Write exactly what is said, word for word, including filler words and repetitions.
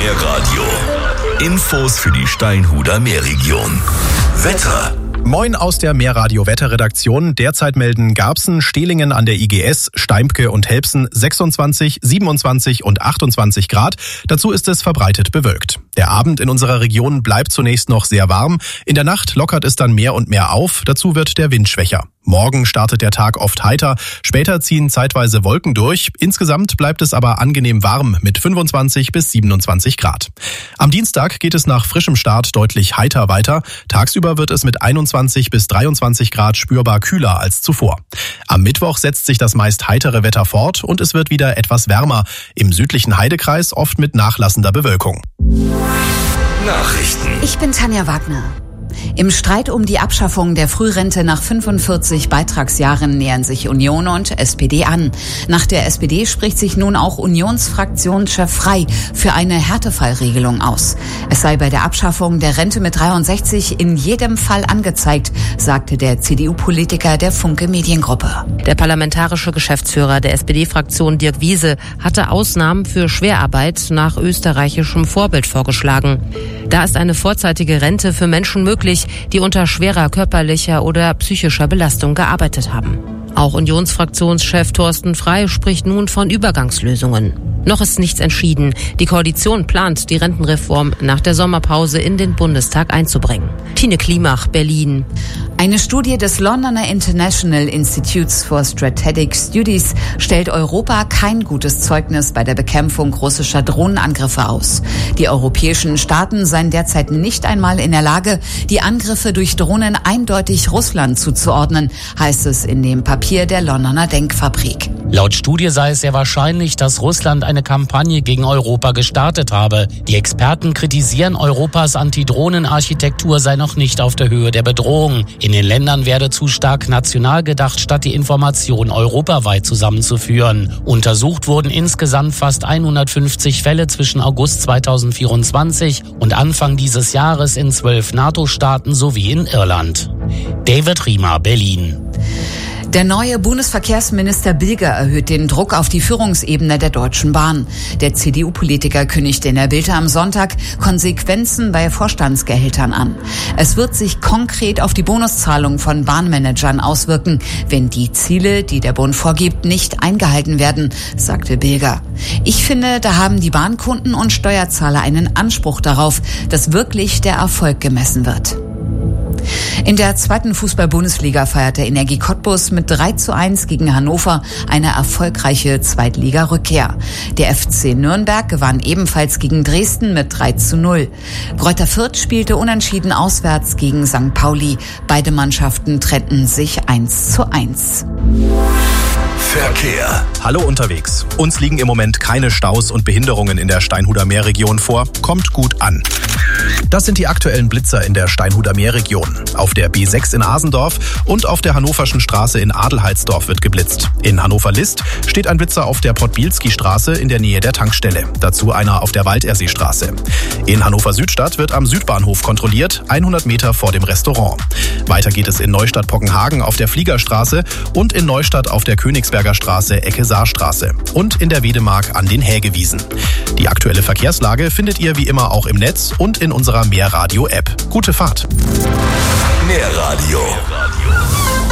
Meerradio. Infos für die Steinhuder Meerregion. Wetter. Moin aus der Meerradio-Wetterredaktion. Derzeit melden Garbsen, Stehlingen an der I G S, Steimpke und Helbsen sechsundzwanzig, siebenundzwanzig und achtundzwanzig Grad. Dazu ist es verbreitet bewölkt. Der Abend in unserer Region bleibt zunächst noch sehr warm. In der Nacht lockert es dann mehr und mehr auf. Dazu wird der Wind schwächer. Morgen startet der Tag oft heiter. Später ziehen zeitweise Wolken durch. Insgesamt bleibt es aber angenehm warm mit fünfundzwanzig bis siebenundzwanzig Grad. Am Dienstag geht es nach frischem Start deutlich heiter weiter. Tagsüber wird es mit einundzwanzig bis dreiundzwanzig Grad spürbar kühler als zuvor. Am Mittwoch setzt sich das meist heitere Wetter fort und es wird wieder etwas wärmer. Im südlichen Heidekreis oft mit nachlassender Bewölkung. Nachrichten. Ich bin Tanja Wagner. Im Streit um die Abschaffung der Frührente nach fünfundvierzig Beitragsjahren nähern sich Union und S P D an. Nach der S P D spricht sich nun auch Unionsfraktionschef Frey für eine Härtefallregelung aus. Es sei bei der Abschaffung der Rente mit dreiundsechzig in jedem Fall angezeigt, sagte der C D U-Politiker der Funke Mediengruppe. Der parlamentarische Geschäftsführer der S P D-Fraktion Dirk Wiese hatte Ausnahmen für Schwerarbeit nach österreichischem Vorbild vorgeschlagen. Da ist eine vorzeitige Rente für Menschen möglich, die unter schwerer körperlicher oder psychischer Belastung gearbeitet haben. Auch Unionsfraktionschef Thorsten Frey spricht nun von Übergangslösungen. Noch ist nichts entschieden. Die Koalition plant, die Rentenreform nach der Sommerpause in den Bundestag einzubringen. Tine Klimach, Berlin. Eine Studie des Londoner International Institutes for Strategic Studies stellt Europa kein gutes Zeugnis bei der Bekämpfung russischer Drohnenangriffe aus. Die europäischen Staaten seien derzeit nicht einmal in der Lage, die Angriffe durch Drohnen eindeutig Russland zuzuordnen, heißt es in dem Papier der Londoner Denkfabrik. Laut Studie sei es sehr wahrscheinlich, dass Russland eine Kampagne gegen Europa gestartet habe. Die Experten kritisieren, Europas Antidrohnenarchitektur sei noch nicht auf der Höhe der Bedrohung. In den Ländern werde zu stark national gedacht, statt die Information europaweit zusammenzuführen. Untersucht wurden insgesamt fast hundertfünfzig Fälle zwischen August zweitausendvierundzwanzig und Anfang dieses Jahres in zwölf NATO-Staaten sowie in Irland. David Riemer, Berlin. Der neue Bundesverkehrsminister Bilger erhöht den Druck auf die Führungsebene der Deutschen Bahn. Der C D U-Politiker kündigte in der Bild am Sonntag Konsequenzen bei Vorstandsgehältern an. Es wird sich konkret auf die Bonuszahlung von Bahnmanagern auswirken, wenn die Ziele, die der Bund vorgibt, nicht eingehalten werden, sagte Bilger. Ich finde, da haben die Bahnkunden und Steuerzahler einen Anspruch darauf, dass wirklich der Erfolg gemessen wird. In der zweiten Fußball-Bundesliga feierte Energie Cottbus mit drei zu eins gegen Hannover eine erfolgreiche Zweitliga-Rückkehr. Der F C Nürnberg gewann ebenfalls gegen Dresden mit drei zu null. Greuther Fürth spielte unentschieden auswärts gegen Sankt Pauli. Beide Mannschaften trennten sich eins zu eins. Verkehr. Hallo unterwegs. Uns liegen im Moment keine Staus und Behinderungen in der Steinhuder Meerregion vor. Kommt gut an. Das sind die aktuellen Blitzer in der Steinhuder Meerregion. Auf der B sechs in Asendorf und auf der Hannoverschen Straße in Adelheidsdorf wird geblitzt. In Hannover-List steht ein Blitzer auf der Podbielski-Straße in der Nähe der Tankstelle. Dazu einer auf der Waldersee-Straße. In Hannover-Südstadt wird am Südbahnhof kontrolliert, hundert Meter vor dem Restaurant. Weiter geht es in Neustadt-Pockenhagen auf der Fliegerstraße und in Neustadt auf der Königsberger Straße, Ecke Saarstraße. Und in der Wedemark an den Hägewiesen. Die aktuelle Verkehrslage findet ihr wie immer auch im Netz und in unserer Meerradio-App. Gute Fahrt! Meerradio